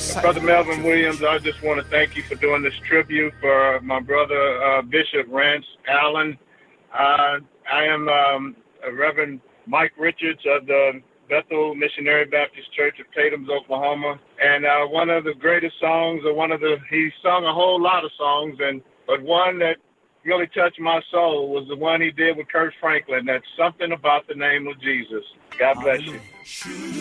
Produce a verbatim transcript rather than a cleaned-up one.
Brother Melvin Williams, I just want to thank you for doing this tribute for my brother uh, Bishop Rance Allen. Uh, I am um, Reverend Mike Richards of the Bethel Missionary Baptist Church of Tatum's, Oklahoma. And uh, one of the greatest songs, or one of the, he sung a whole lot of songs, and but one that really touched my soul was the one he did with Kirk Franklin. That's Something About the Name of Jesus. God bless you.